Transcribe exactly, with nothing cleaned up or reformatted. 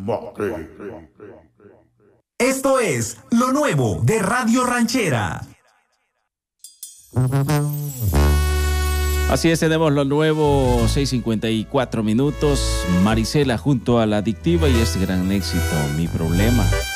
Esto es lo nuevo de Radio Ranchera. Así es, tenemos lo nuevo, seis cincuenta y cuatro minutos. Marisela junto a La Adictiva y este gran éxito, Mi Problema.